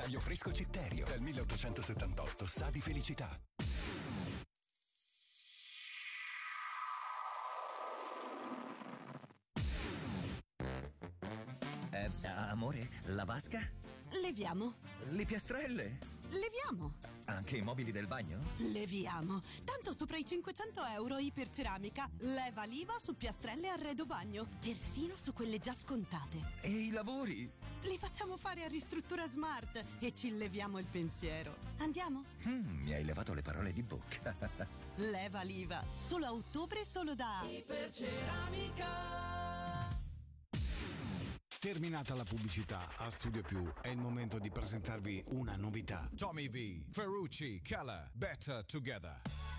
Taglio fresco Citterio, dal 1878 sa di felicità. Amore, la vasca? Leviamo. Le piastrelle? Leviamo. Anche i mobili del bagno? Leviamo. Tanto sopra i 500 euro Iperceramica. Leva l'IVA su piastrelle e arredo bagno. Persino su quelle già scontate. E i lavori? Li facciamo fare a Ristruttura Smart e ci leviamo il pensiero. Andiamo? Mi hai levato le parole di bocca. Leva l'IVA. Solo a ottobre, solo da Iperceramica. Terminata la pubblicità, a Studio Più è il momento di presentarvi una novità. Tommy V, Ferrucci, Keller, Better Together.